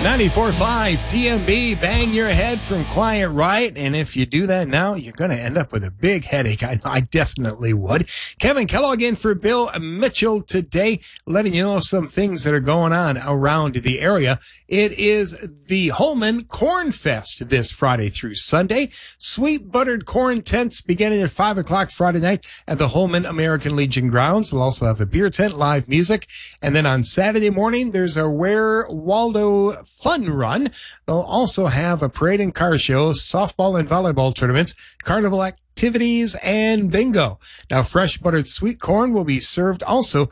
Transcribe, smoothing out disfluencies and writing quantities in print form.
94.5 TMB, bang your head from Quiet Riot. And if you do that now, you're going to end up with a big headache. I know I definitely would. Kevin Kellogg in for Bill Mitchell today, letting you know some things that are going on around the area. It is the Holmen Corn Fest this Friday through Sunday. Sweet buttered corn tents beginning at 5 o'clock Friday night at the Holmen American Legion grounds. They'll also have a beer tent, live music. And then on Saturday morning, there's a Where Waldo Fun Run. They'll also have a parade and car show, softball and volleyball tournaments, carnival activities, and bingo. Now, fresh buttered sweet corn will be served also